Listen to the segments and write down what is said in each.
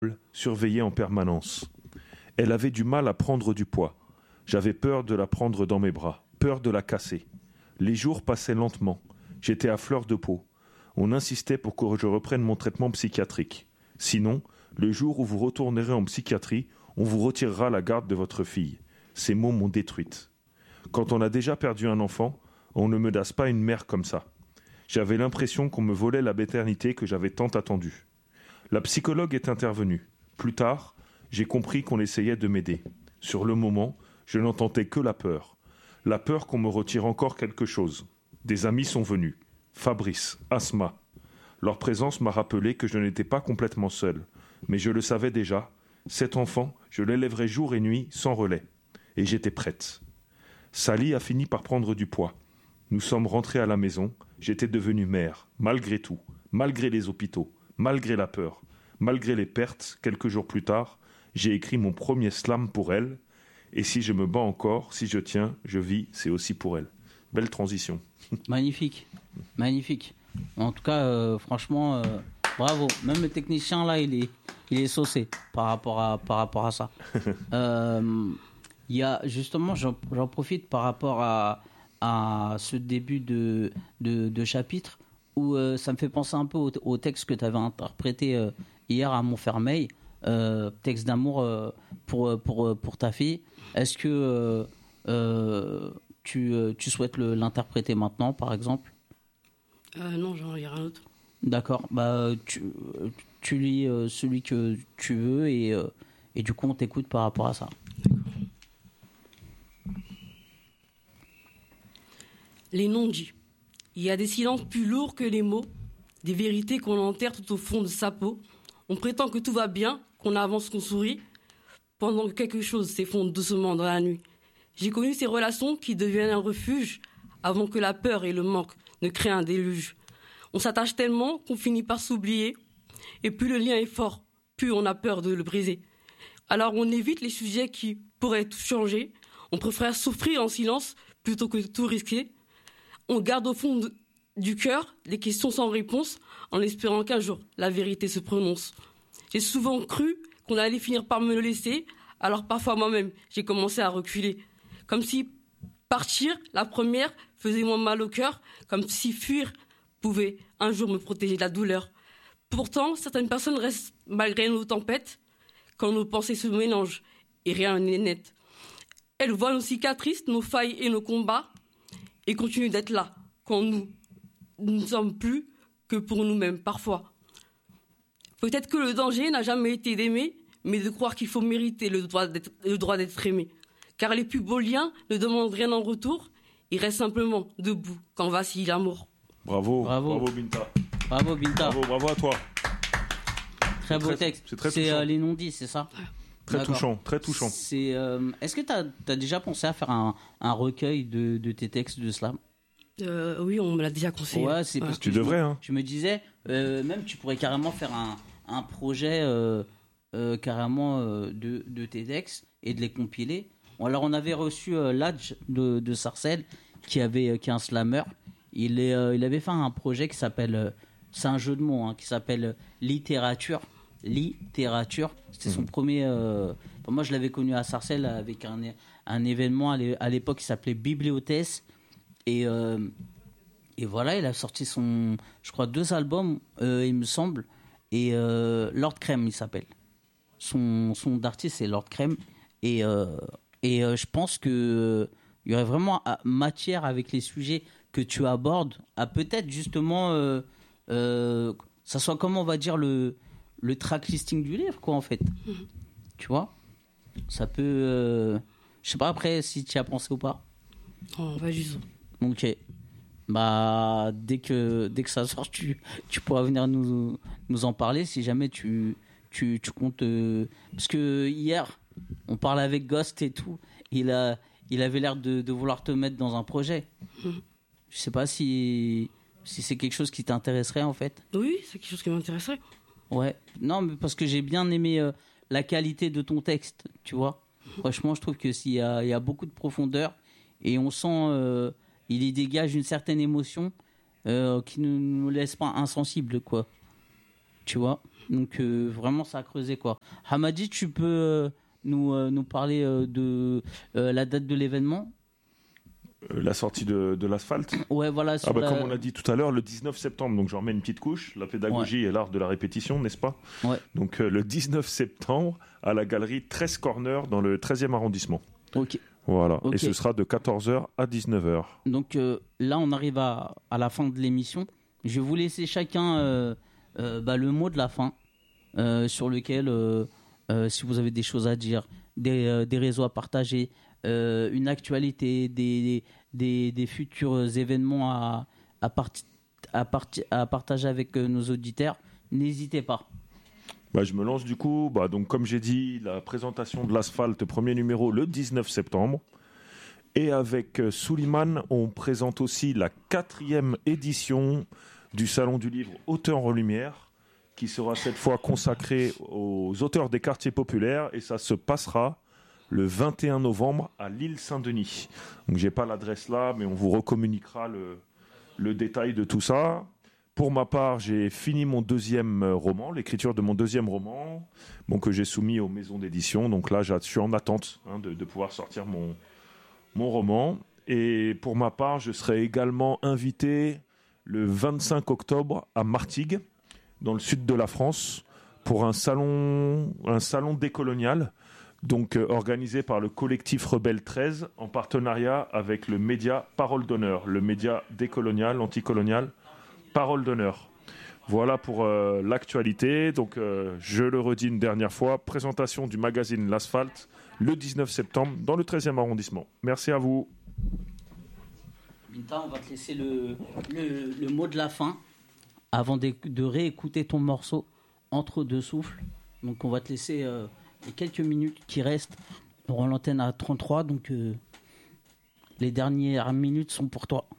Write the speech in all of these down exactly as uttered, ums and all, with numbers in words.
surveillée en permanence. Elle avait du mal à prendre du poids. J'avais peur de la prendre dans mes bras, peur de la casser. Les jours passaient lentement. J'étais à fleur de peau. On insistait pour que je reprenne mon traitement psychiatrique. Sinon, le jour où vous retournerez en psychiatrie, on vous retirera la garde de votre fille. Ces mots m'ont détruite. Quand on a déjà perdu un enfant, on ne me dasse pas une mère comme ça. J'avais l'impression qu'on me volait la maternité que j'avais tant attendue. La psychologue est intervenue. Plus tard, j'ai compris qu'on essayait de m'aider. Sur le moment, je n'entendais que la peur. La peur qu'on me retire encore quelque chose. Des amis sont venus. Fabrice, Asma. Leur présence m'a rappelé que je n'étais pas complètement seul. Mais je le savais déjà. Cet enfant, je l'élèverai jour et nuit, sans relais. Et j'étais prête. Sally a fini par prendre du poids. Nous sommes rentrés à la maison. J'étais devenue mère, malgré tout, malgré les hôpitaux, malgré la peur, malgré les pertes. Quelques jours plus tard, j'ai écrit mon premier slam pour elle. Et si je me bats encore, si je tiens, je vis, c'est aussi pour elle. Belle transition. Magnifique, magnifique. En tout cas, euh, franchement, euh, bravo. Même le technicien là, il est, il est saucé par rapport à, par rapport à ça. euh, il y a justement, j'en, j'en profite par rapport à, à ce début de, de, de chapitre où euh, ça me fait penser un peu au, au texte que tu avais interprété euh, hier à Montfermeil, euh, texte d'amour euh, pour, pour, pour ta fille. Est-ce que euh, euh, tu, tu souhaites le, l'interpréter maintenant, par exemple ? euh, Non, j'en lis un autre. D'accord. Bah, tu, tu lis euh, celui que tu veux et, euh, et du coup, on t'écoute par rapport à ça. Les non-dits. Il y a des silences plus lourds que les mots, des vérités qu'on enterre tout au fond de sa peau. On prétend que tout va bien, qu'on avance, qu'on sourit, pendant que quelque chose s'effondre doucement dans la nuit. J'ai connu ces relations qui deviennent un refuge avant que la peur et le manque ne créent un déluge. On s'attache tellement qu'on finit par s'oublier, et plus le lien est fort, plus on a peur de le briser. Alors on évite les sujets qui pourraient tout changer. On préfère souffrir en silence plutôt que de tout risquer. On garde au fond de, du cœur des questions sans réponse en espérant qu'un jour la vérité se prononce. J'ai souvent cru qu'on allait finir par me le laisser, alors parfois moi-même j'ai commencé à reculer. Comme si partir, la première, faisait moins mal au cœur, comme si fuir pouvait un jour me protéger de la douleur. Pourtant, certaines personnes restent malgré nos tempêtes, quand nos pensées se mélangent et rien n'est net. Elles voient nos cicatrices, nos failles et nos combats, et continuent d'être là quand nous, nous ne sommes plus que pour nous-mêmes, parfois. Peut-être que le danger n'a jamais été d'aimer, mais de croire qu'il faut mériter le droit d'être, le droit d'être aimé. Car les plus beaux liens ne demandent rien en retour, ils restent simplement debout quand vacille l'amour. Bravo, bravo, bravo Binta. Bravo Binta. Bravo, bravo à toi. Très beau très, texte. C'est, très c'est euh, les non-dits, c'est ça ? Très D'accord. touchant, très touchant. C'est, euh, est-ce que tu as déjà pensé à faire un, un recueil de, de tes textes de slam ? euh, Oui, on me l'a déjà conseillé. Ouais, c'est parce ouais. Que tu je devrais. Me, hein. Je me disais, euh, même tu pourrais carrément faire un, un projet euh, euh, carrément euh, de, de tes textes et de les compiler. Alors on avait reçu euh, Ladj de, de Sarcelles qui, avait, euh, qui est un slammer. Il, est, euh, il avait fait un projet qui s'appelle, euh, c'est un jeu de mots, hein, qui s'appelle euh, Littérature. Littérature, c'était son mmh. premier. Euh, enfin, moi, je l'avais connu à Sarcelles avec un, un événement à l'époque qui s'appelait Bibliothèse. Et, euh, et voilà, il a sorti son, je crois, deux albums, euh, il me semble. Et euh, Lord Crème, il s'appelle. Son, son d'artiste, c'est Lord Crème. Et, euh, et euh, je pense qu'il euh, y aurait vraiment matière avec les sujets que tu abordes à peut-être justement. Euh, euh, ça soit, comment on va dire, le. le track listing du livre, quoi, en fait. Mmh. Tu vois ? Ça peut... Euh... Je sais pas après si tu y as pensé ou pas. Oh, pas du tout. Ok. Bah, dès que, dès que ça sort, tu, tu pourras venir nous, nous en parler si jamais tu, tu, tu comptes... Euh... Parce que hier, on parlait avec Ghost et tout. Il, a, il avait l'air de, de vouloir te mettre dans un projet. Mmh. Je sais pas si, si c'est quelque chose qui t'intéresserait, en fait. Oui, c'est quelque chose qui m'intéresserait. Ouais, non, mais parce que j'ai bien aimé euh, la qualité de ton texte, tu vois. Franchement, je trouve que s'il y a, il y a beaucoup de profondeur et on sent, euh, il y dégage une certaine émotion euh, qui ne nous laisse pas insensibles, quoi. tu vois. Donc euh, vraiment ça a creusé quoi. Hamadi, tu peux euh, nous, euh, nous parler euh, de euh, la date de l'événement? Euh, la sortie de, de l'asphalte. Ouais, voilà. Ah bah, la... Comme on a dit tout à l'heure, le dix-neuf septembre, donc j'en remets une petite couche. La pédagogie ouais. est l'art de la répétition, n'est-ce pas? Ouais. Donc euh, le dix-neuf septembre, à la galerie treize Corner, dans le treizième arrondissement. Ok. Voilà, okay. Et ce sera de quatorze heures à dix-neuf heures. Donc euh, là, on arrive à, à la fin de l'émission. Je vais vous laisser chacun euh, euh, bah, le mot de la fin, euh, sur lequel, euh, euh, si vous avez des choses à dire, des, euh, des réseaux à partager, euh, une actualité, des, des, des futurs événements à, à, part, à, part, à partager avec euh, nos auditeurs, n'hésitez pas. Bah, je me lance du coup, bah, donc, comme j'ai dit, la présentation de l'asphalte, premier numéro, le dix-neuf septembre. Et avec euh, Souliman, on présente aussi la quatrième édition du Salon du Livre Auteurs en Lumière, qui sera cette fois consacrée aux auteurs des quartiers populaires, et ça se passera le vingt et un novembre à l'île Saint-Denis. Donc j'ai pas l'adresse là, mais on vous recommuniquera le, le détail de tout ça. Pour ma part, j'ai fini mon deuxième roman, l'écriture de mon deuxième roman, bon, que j'ai soumis aux maisons d'édition. Donc là, je suis en attente hein, de, de pouvoir sortir mon, mon roman. Et pour ma part, je serai également invité le vingt-cinq octobre à Martigues, dans le sud de la France, pour un salon, un salon décolonial, donc euh, organisé par le collectif Rebelle treize, en partenariat avec le média Parole d'honneur, le média décolonial, anticolonial, Parole d'honneur. Voilà pour euh, l'actualité. Donc, euh, je le redis une dernière fois, présentation du magazine L'Asphalte, le dix-neuf septembre, dans le treizième arrondissement. Merci à vous. Binta, on va te laisser le, le, le mot de la fin avant de, de réécouter ton morceau Entre deux souffles. Donc on va te laisser euh, les quelques minutes qui restent. On rend l'antenne à trente-trois, donc euh, les dernières minutes sont pour toi.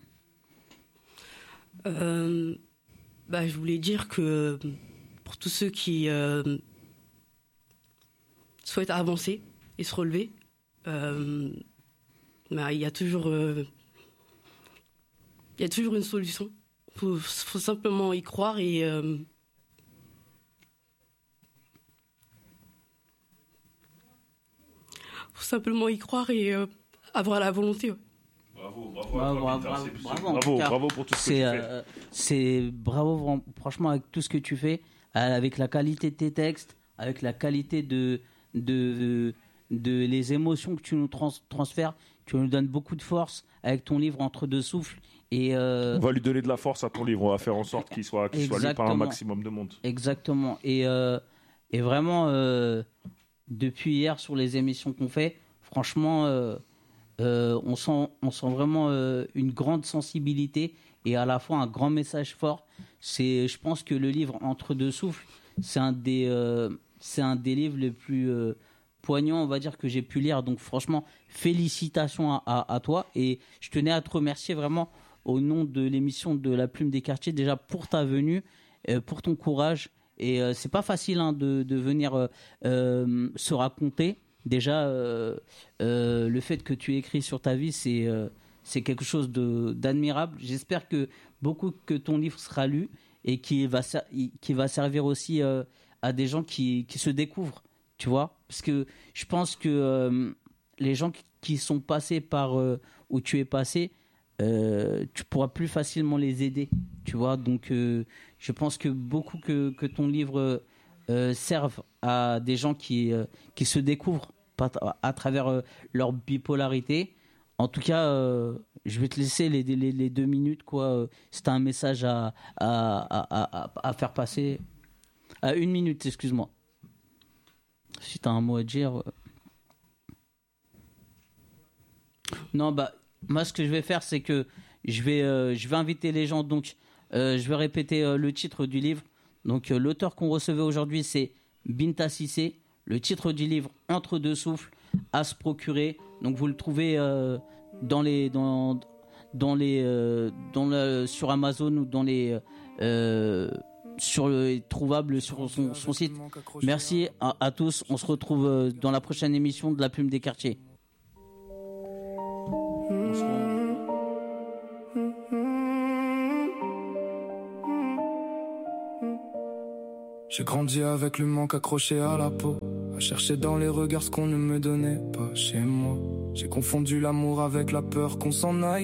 Euh, bah, je voulais dire que pour tous ceux qui euh, souhaitent avancer et se relever, euh, bah, il y a toujours... Euh, Il y a toujours une solution. Il faut, faut simplement y croire et... Euh, faut simplement y croire et euh, avoir la volonté. Ouais. Bravo, bravo, bravo, toi, bravo, bravo, bravo, bravo, bravo pour tout ce que tu fais. Euh, c'est bravo, franchement, avec tout ce que tu fais, avec la qualité de tes textes, avec la qualité de, de, de, de les émotions que tu nous trans- transfères. Tu nous donnes beaucoup de force avec ton livre Entre deux souffles. Et euh... On va lui donner de la force à ton livre. On va faire en sorte qu'il soit, qu'il soit lu par un maximum de monde. Exactement. Et, euh, et vraiment, euh, depuis hier, sur les émissions qu'on fait, franchement, euh, euh, on, sent, on sent vraiment euh, une grande sensibilité et à la fois un grand message fort. C'est, je pense que le livre Entre deux souffles, c'est un des, euh, c'est un des livres les plus... Euh, poignant, on va dire, que j'ai pu lire. Donc franchement, félicitations à, à, à toi. Et je tenais à te remercier vraiment au nom de l'émission de La Plume des Quartiers, déjà pour ta venue, euh, pour ton courage. Et euh, c'est pas facile hein, de, de venir euh, euh, se raconter. Déjà, euh, euh, le fait que tu écris sur ta vie, c'est, euh, c'est quelque chose de, d'admirable. J'espère que beaucoup que ton livre sera lu et qui va, qui va servir aussi euh, à des gens qui, qui se découvrent. Tu vois, parce que je pense que euh, les gens qui, qui sont passés par euh, où tu es passé, euh, tu pourras plus facilement les aider. Tu vois, donc euh, je pense que beaucoup que, que ton livre euh, serve à des gens qui, euh, qui se découvrent à, à travers euh, leur bipolarité. En tout cas, euh, je vais te laisser les, les, les deux minutes. Quoi. C'est un message à, à, à, à, à faire passer. À une minute, excuse-moi. Si tu as un mot à dire. Euh... Non, bah, moi, ce que je vais faire, c'est que je vais, euh, je vais inviter les gens. Donc, euh, je vais répéter euh, le titre du livre. Donc, euh, l'auteur qu'on recevait aujourd'hui, c'est Binta Cissé. Le titre du livre, Entre deux souffles, à se procurer. Donc, vous le trouvez euh, dans les, dans, dans les, euh, dans le, sur Amazon ou dans les. Euh, sur le, trouvable sur son, son site. Merci à, à tous. On se retrouve dans la prochaine émission de La Plume des Quartiers. On se rend... J'ai grandi avec le manque accroché à la peau, à chercher dans les regards ce qu'on ne me donnait pas chez moi. J'ai confondu l'amour avec la peur qu'on s'en aille.